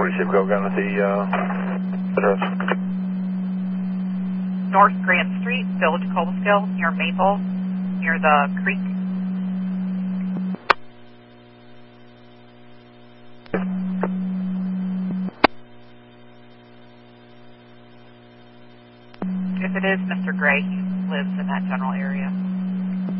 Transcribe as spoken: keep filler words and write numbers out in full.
forty-six, go down with the uh, address. North Grand Street, Village Cobleskill, near Maple, near the creek. If it is Mister Gray, he lives in that general area.